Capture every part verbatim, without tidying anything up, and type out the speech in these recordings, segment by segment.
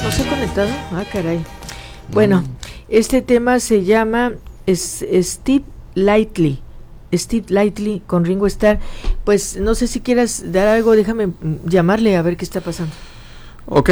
¿No se ha conectado? Ah, caray. Bueno, mm. este tema se llama es, Steve Lightly. Steve Lightly con Ringo Starr. Pues no sé si quieras dar algo, déjame llamarle a ver qué está pasando. Ok,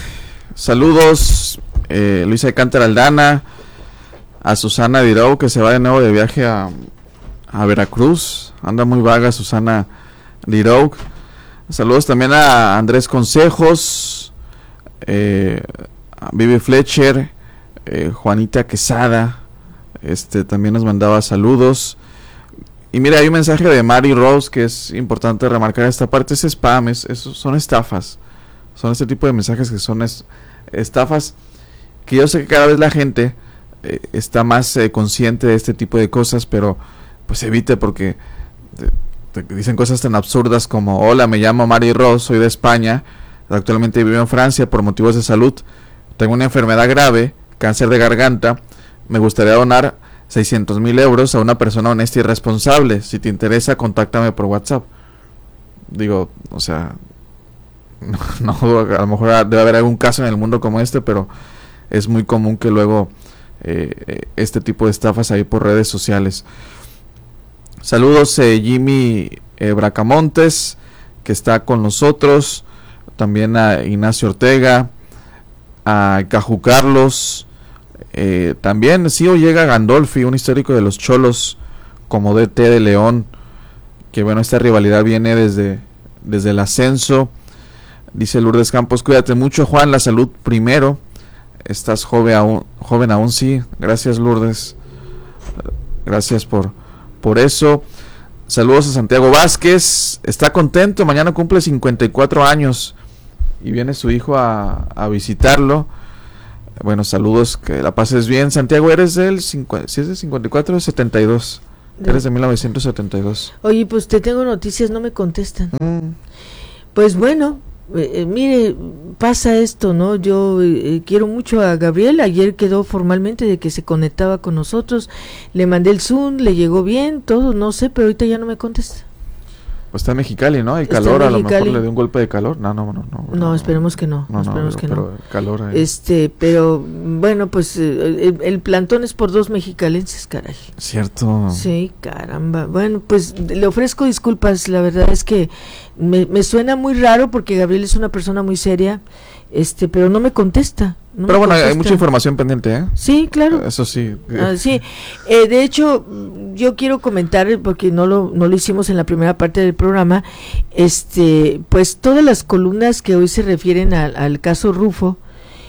saludos eh, Luisa de Cántara Aldana, a Susana Dirou, que se va de nuevo de viaje a, a Veracruz. Anda muy vaga Susana Dirou. Saludos también a Andrés Consejos, eh, a Vivi Fletcher, eh, Juanita Quesada, este también nos mandaba saludos. Y mira, hay un mensaje de Mary Rose que es importante remarcar esta parte. Es spam, es, es, son estafas. Son este tipo de mensajes que son es, estafas, que yo sé que cada vez la gente eh, está más eh, consciente de este tipo de cosas, pero pues evite, porque te, te dicen cosas tan absurdas como: hola, me llamo Mary Rose, soy de España, actualmente vivo en Francia por motivos de salud, tengo una enfermedad grave, cáncer de garganta, me gustaría donar seiscientos mil euros a una persona honesta y responsable. Si te interesa, contáctame por WhatsApp. Digo, o sea, no, no, a lo mejor debe haber algún caso en el mundo como este, pero es muy común que luego eh, este tipo de estafas ahí por redes sociales. Saludos eh, Jimmy eh, Bracamontes, que está con nosotros, también a Ignacio Ortega, a Caju Carlos. Eh, también sí o llega Gandolfi, un histórico de los Cholos como D T de León, que bueno, esta rivalidad viene desde, desde el ascenso. Dice Lourdes Campos: cuídate mucho, Juan, la salud primero, estás joven aún, joven aún. Sí, gracias Lourdes, gracias por, por eso. Saludos a Santiago Vázquez, está contento, mañana cumple cincuenta y cuatro años y viene su hijo a, a visitarlo. Bueno, saludos, que la pases bien. Santiago, ¿eres del cincuenta, si es de cincuenta y cuatro o setenta y dos? De... Eres de mil novecientos setenta y dos. Oye, pues te tengo noticias, no me contestan. Mm. Pues bueno, eh, mire, pasa esto, ¿no? Yo eh, quiero mucho a Gabriel. Ayer quedó formalmente de que se conectaba con nosotros. Le mandé el Zoom, le llegó bien, todo, no sé, pero ahorita ya no me contesta. Pues está en Mexicali, ¿no? Hay calor, a lo mejor le dio un golpe de calor. No, no, no. No, no, no esperemos que no. No, esperemos no, que pero no. calor ahí. Este, pero bueno, pues el, el plantón es por dos mexicalenses, caray. Cierto. Sí, caramba. Bueno, pues le ofrezco disculpas. La verdad es que me, me suena muy raro porque Gabriel es una persona muy seria, este, pero no me contesta. No pero bueno, contesta. hay mucha información pendiente, ¿eh? Sí, claro. Eso sí. Ah, sí. Eh, de hecho, yo quiero comentar, porque no lo no lo hicimos en la primera parte del programa, este, pues todas las columnas que hoy se refieren a, al caso Rufo,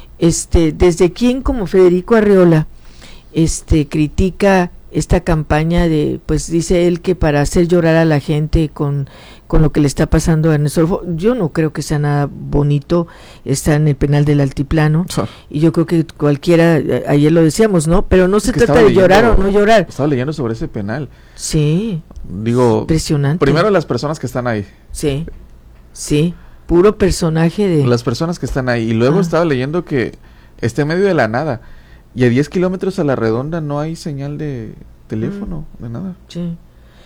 este, desde quien como Federico Arreola, este, critica esta campaña de, pues dice él que para hacer llorar a la gente con con lo que le está pasando a Ernesto Rufo. Yo no creo que sea nada bonito, está en el penal del Altiplano, sí. Y yo creo que cualquiera, ayer lo decíamos, ¿no? Pero no es se trata de leyendo, llorar o no llorar. Estaba leyendo sobre ese penal. Sí. Digo, impresionante. Primero las personas que están ahí. Sí, sí, puro personaje de... Las personas que están ahí. Y luego ah. estaba leyendo que está en medio de la nada. Y a diez kilómetros a la redonda no hay señal de teléfono, mm. de nada. Sí.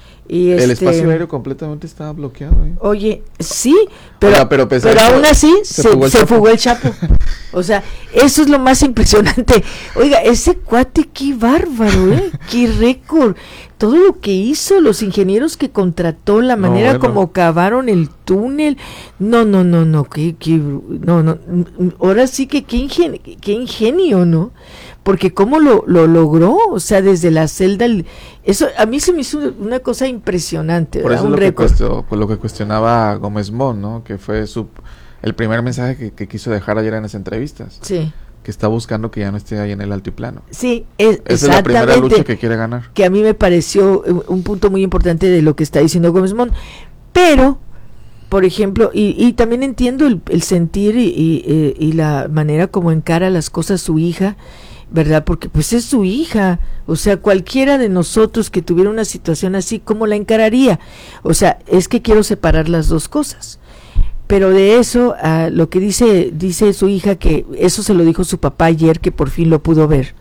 Y este, el espacio aéreo completamente estaba bloqueado, ¿eh? Oye, sí, pero, Oiga, pero, pero aún así se, se, fugó, el se fugó el Chapo. O sea, eso es lo más impresionante. Oiga, ese cuate, qué bárbaro, ¿eh? Qué récord. Todo lo que hizo, los ingenieros que contrató, la manera no, bueno. como cavaron el túnel. No, no, no, no, qué, qué, no, no. Ahora sí que qué ingenio, qué ingenio, ¿no? Porque cómo lo, lo logró, o sea, desde la celda, el, eso a mí se me hizo una cosa impresionante. Por eso un lo, que cuestionó, por lo que cuestionaba Gómez Mont, ¿no? Que fue su el primer mensaje que, que quiso dejar ayer en las entrevistas. Sí. Que está buscando que ya no esté ahí en el altiplano. Sí, es, esa es la primera lucha que quiere ganar. Que a mí me pareció un punto muy importante de lo que está diciendo Gómez Mont. Pero, por ejemplo, y, y también entiendo el, el sentir y, y, y la manera como encara las cosas su hija, ¿verdad? Porque pues es su hija, o sea, cualquiera de nosotros que tuviera una situación así, ¿cómo la encararía? O sea, es que quiero separar las dos cosas. Pero de eso, a lo que dice dice su hija, que eso se lo dijo su papá ayer, que por fin lo pudo ver,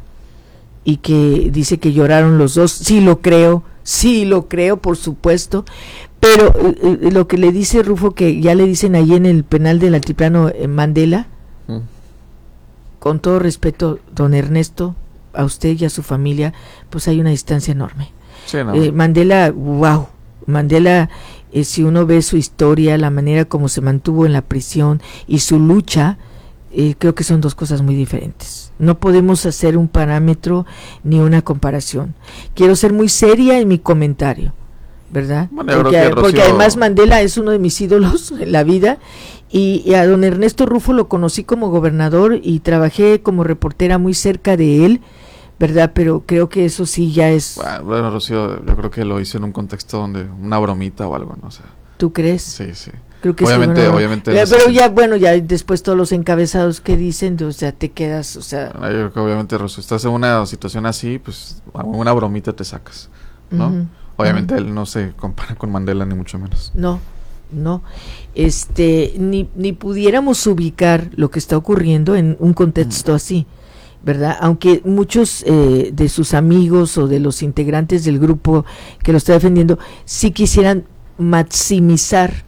y que dice que lloraron los dos. Sí lo creo, sí lo creo, por supuesto, pero eh, lo que le dice Rufo, que ya le dicen ahí en el penal del Altiplano, eh, Mandela, mm. con todo respeto, don Ernesto, a usted y a su familia, pues hay una distancia enorme. Sí, no. eh, Mandela, wow, Mandela, eh, si uno ve su historia, la manera como se mantuvo en la prisión y su lucha, eh, creo que son dos cosas muy diferentes. No podemos hacer un parámetro ni una comparación. Quiero ser muy seria en mi comentario, ¿verdad? Bueno, yo porque, creo que Rocío... porque además Mandela es uno de mis ídolos en la vida, y, y a don Ernesto Rufo lo conocí como gobernador y trabajé como reportera muy cerca de él, ¿verdad? Pero creo que eso sí ya es... Bueno, bueno, Rocío, yo creo que lo hice en un contexto donde una bromita o algo, ¿no? O sea, ¿tú crees? sí, sí. Creo que obviamente, sí, bueno, obviamente. Ya, pero ya, bueno, ya después todos los encabezados que dicen, o sea, te quedas, o sea... Yo creo que obviamente, Rocío, estás en una situación así, pues una bromita te sacas, ¿no? Uh-huh. Obviamente uh-huh. él no se compara con Mandela, ni mucho menos. No, no. Este, ni, ni pudiéramos ubicar lo que está ocurriendo en un contexto uh-huh. así, ¿verdad? Aunque muchos eh, de sus amigos o de los integrantes del grupo que lo está defendiendo sí quisieran maximizar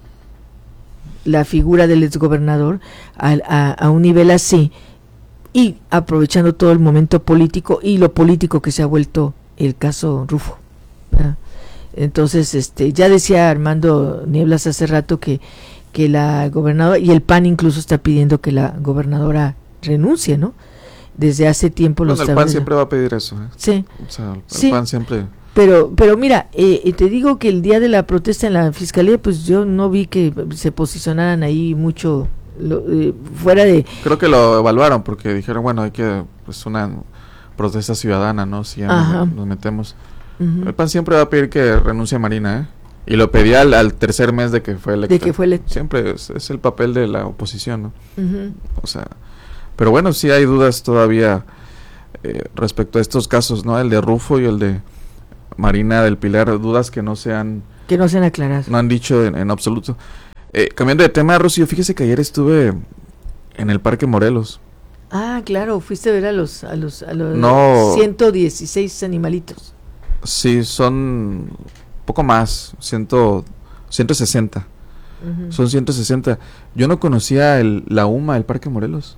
la figura del exgobernador a, a, a un nivel así, y aprovechando todo el momento político y lo político que se ha vuelto el caso Rufo, ¿verdad? Entonces, este, ya decía Armando Nieblas hace rato que, que la gobernadora, y el P A N incluso está pidiendo que la gobernadora renuncie, ¿no? Desde hace tiempo bueno, lo el P A N siempre va a pedir eso, ¿eh? Sí. O sea, el, el sí. P A N siempre... Pero, pero mira, eh, te digo que el día de la protesta en la fiscalía, pues yo no vi que se posicionaran ahí mucho lo, eh, fuera de... Creo que lo evaluaron porque dijeron, bueno, hay que, pues una protesta ciudadana, ¿no? Si ya nos, nos metemos. Uh-huh. El P A N siempre va a pedir que renuncie a Marina, ¿eh? Y lo pedía al, al tercer mes de que fue electa. De que fue electa. Siempre es, es el papel de la oposición, ¿no? Uh-huh. O sea, pero bueno, sí hay dudas todavía eh, respecto a estos casos, ¿no? El de Rufo y el de Marina del Pilar, dudas que no se han... Que no se han aclarado. No han dicho en, en absoluto. Eh, cambiando de tema, Rocío, fíjese que ayer estuve en el Parque Morelos. Ah, claro, fuiste a ver a los, a los, a los no, ciento dieciséis animalitos. Sí, son poco más, ciento sesenta. Uh-huh. Son ciento sesenta. Yo no conocía el, la U M A, el Parque Morelos.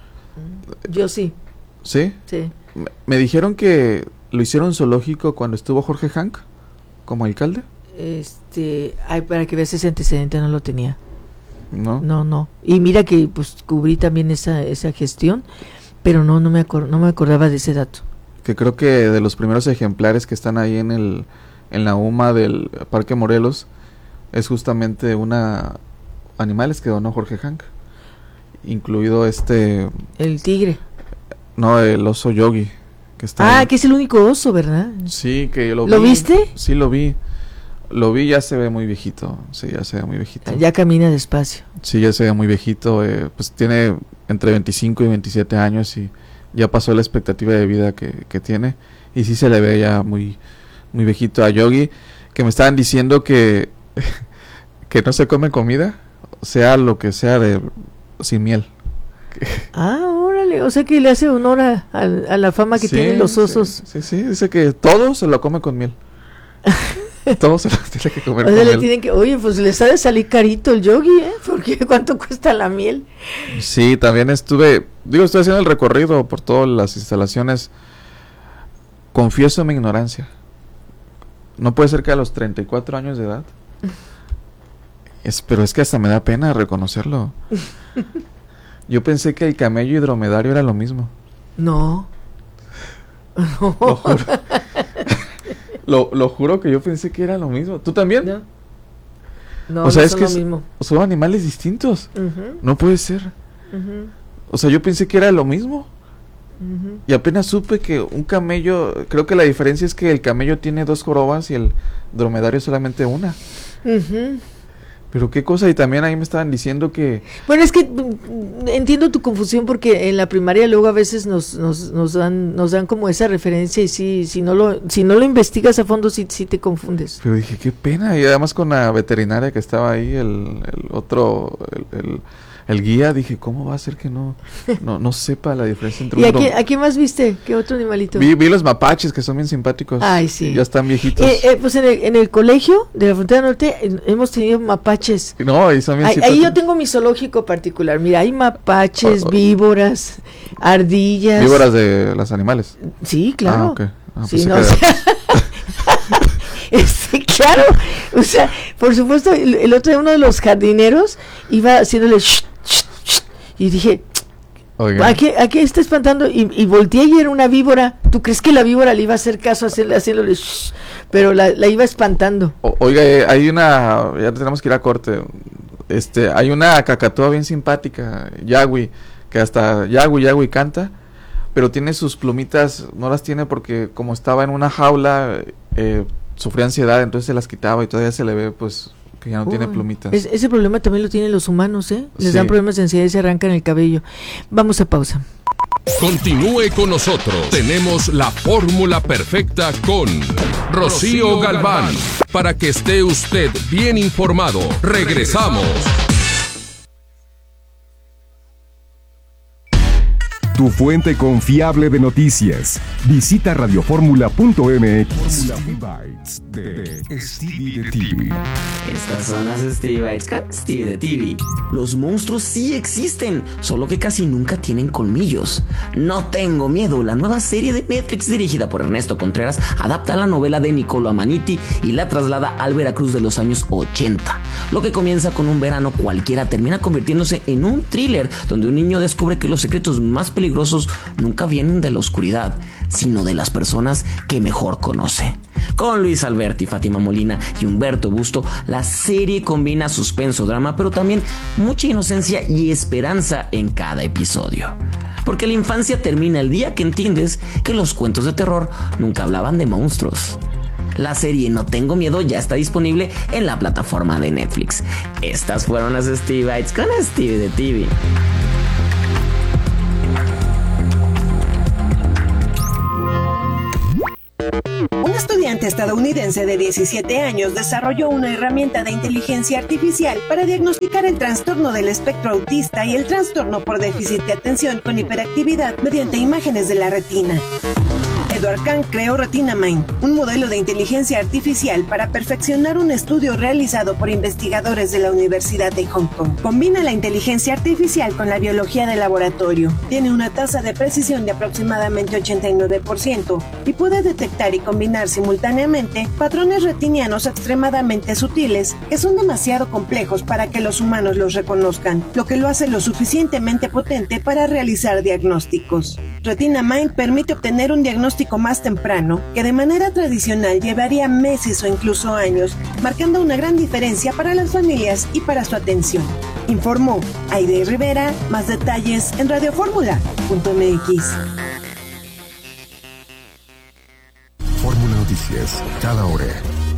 Yo sí. ¿Sí? Sí. Me, me dijeron que lo hicieron zoológico cuando estuvo Jorge Hank como alcalde. Este, ay, para que veas, ese antecedente no lo tenía. No. No, no. Y mira que pues cubrí también esa esa gestión, pero no no me acor- no me acordaba de ese dato. Que creo que de los primeros ejemplares que están ahí en el en la U M A del Parque Morelos es justamente una animales que donó Jorge Hank, incluido este el tigre. No, el oso Yogi. Que está ah, ahí. Que es el único oso, ¿verdad? Sí, que lo vi. ¿Lo viste? Sí, lo vi. Lo vi, ya se ve muy viejito. Sí, ya se ve muy viejito. Ya camina despacio. Sí, ya se ve muy viejito. Eh, pues tiene entre veinticinco y veintisiete años y ya pasó la expectativa de vida que, que tiene. Y sí se le ve ya muy, muy viejito a Yogi. Que me estaban diciendo que, que no se come comida, sea lo que sea, de sin miel. Ah, órale, o sea que le hace honor a, a, a la fama que sí, tienen los osos. Sí, sí, sí, dice que todo se lo come con miel. Todo se lo tiene que comer o sea, con le miel. Tienen que, oye, pues les ha de salir carito el Yogi, ¿eh? Porque ¿cuánto cuesta la miel? Sí, también estuve, digo, estoy haciendo el recorrido por todas las instalaciones. Confieso mi ignorancia. No puede ser que a los treinta y cuatro años de edad. Es, pero es que hasta me da pena reconocerlo. Yo pensé que el camello y dromedario era lo mismo. No. No. Lo juro. lo, lo juro que yo pensé que era lo mismo. ¿Tú también? No. No, o sea, no es son que lo mismo. Son animales distintos. Uh-huh. No puede ser. Uh-huh. O sea, yo pensé que era lo mismo. Uh-huh. Y apenas supe que un camello, creo que la diferencia es que el camello tiene dos jorobas y el dromedario solamente una. Uh-huh. Pero qué cosa, y también ahí me estaban diciendo que... Bueno, es que mm, entiendo tu confusión porque en la primaria luego a veces nos nos nos dan nos dan como esa referencia y sí, si no lo si no lo investigas a fondo sí, sí te confundes. Pero dije, qué pena, y además con la veterinaria que estaba ahí, el, el otro, el, el el guía, dije, ¿cómo va a ser que no no, no sepa la diferencia entre ¿Y un a quién, a quién más viste? ¿Qué otro animalito? Vi, vi los mapaches, que son bien simpáticos. Ay, sí. Ya están viejitos. Eh, eh, pues en el, en el colegio de la frontera norte eh, hemos tenido mapaches. No, y son bien Ahí, simpáticos. ahí yo tengo mi zoológico particular. Mira, hay mapaches, Oh, oh. víboras, ardillas. Víboras de los animales. Sí, claro. Ah, ok. Ah, Sí, pensé no, que o era- sea, este, claro, o sea, por supuesto, el, el otro día uno de los jardineros iba haciéndole shh, shh, shh, y dije, Oigan. ¿a qué, a qué está espantando? Y, y volteé y era una víbora. ¿Tú crees que la víbora le iba a hacer caso hacerle, haciéndole shh? Pero la, la iba espantando. O- oiga, eh, hay una, ya tenemos que ir a corte. Este, hay una cacatúa bien simpática, Yagüi, que hasta Yagüi, Yagüi canta, pero tiene sus plumitas, no las tiene porque como estaba en una jaula, eh, sufría ansiedad, entonces se las quitaba y todavía se le ve, pues, que ya no tiene Uy, plumitas. es- ese problema también lo tienen los humanos, ¿eh? Les Sí. dan problemas de ansiedad y se arrancan el cabello. Vamos a pausa. Continúe con nosotros. Tenemos la fórmula perfecta con Rocío Galván. Para que esté usted bien informado. Regresamos. Tu fuente confiable de noticias. Visita radioformula punto m x. Bytes de Stevie de T V. Estas son las Stevie Bites con Stevie de T V. Los monstruos sí existen, solo que casi nunca tienen colmillos. No tengo miedo, la nueva serie de Netflix dirigida por Ernesto Contreras adapta la novela de Niccolo Amaniti y la traslada al Veracruz de los años ochenta. Lo que comienza con un verano cualquiera termina convirtiéndose en un thriller donde un niño descubre que los secretos más peligrosos nunca vienen de la oscuridad, sino de las personas que mejor conoce. Con Luis Alberti, Fátima Molina y Humberto Busto, la serie combina suspenso, drama, pero también mucha inocencia y esperanza en cada episodio. Porque la infancia termina el día que entiendes que los cuentos de terror nunca hablaban de monstruos. La serie No Tengo Miedo ya está disponible en la plataforma de Netflix. Estas fueron las Stevie Bites con Stevie de T V. Un estudiante estadounidense de diecisiete años desarrolló una herramienta de inteligencia artificial para diagnosticar el trastorno del espectro autista y el trastorno por déficit de atención con hiperactividad mediante imágenes de la retina. Edward Kahn creó RetinaMind, un modelo de inteligencia artificial para perfeccionar un estudio realizado por investigadores de la Universidad de Hong Kong. Combina la inteligencia artificial con la biología de laboratorio. Tiene una tasa de precisión de aproximadamente ochenta y nueve por ciento y puede detectar y combinar simultáneamente patrones retinianos extremadamente sutiles que son demasiado complejos para que los humanos los reconozcan, lo que lo hace lo suficientemente potente para realizar diagnósticos. RetinaMind permite obtener un diagnóstico más temprano que de manera tradicional llevaría meses o incluso años, marcando una gran diferencia para las familias y para su atención. Informó Aide Rivera. Más detalles en radioformula punto m x. Fórmula Noticias, cada hora.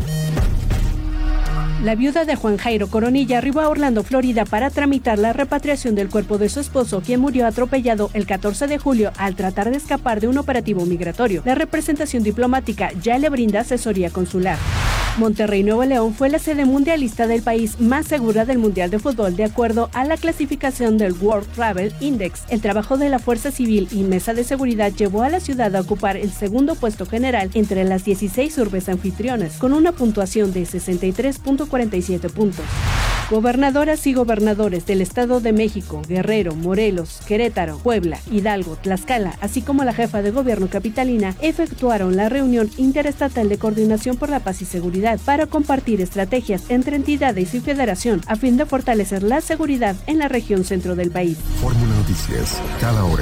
La viuda de Juan Jairo Coronilla arribó a Orlando, Florida, para tramitar la repatriación del cuerpo de su esposo, quien murió atropellado el catorce de julio al tratar de escapar de un operativo migratorio. La representación diplomática ya le brinda asesoría consular. Monterrey, Nuevo León, fue la sede mundialista del país más segura del Mundial de Fútbol, de acuerdo a la clasificación del World Travel Index. El trabajo de la Fuerza Civil y Mesa de Seguridad llevó a la ciudad a ocupar el segundo puesto general entre las dieciséis urbes anfitrionas, con una puntuación de sesenta y tres punto cuarenta y siete puntos. Gobernadoras y gobernadores del Estado de México, Guerrero, Morelos, Querétaro, Puebla, Hidalgo, Tlaxcala, así como la jefa de gobierno capitalina, efectuaron la reunión interestatal de coordinación por la paz y seguridad para compartir estrategias entre entidades y federación a fin de fortalecer la seguridad en la región centro del país. Fórmula Noticias, cada hora.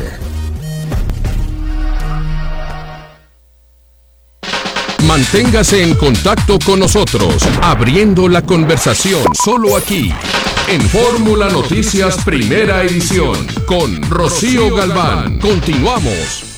Manténgase en contacto con nosotros, abriendo la conversación solo aquí, en Fórmula Noticias Primera Edición, con Rocío Galván. Continuamos.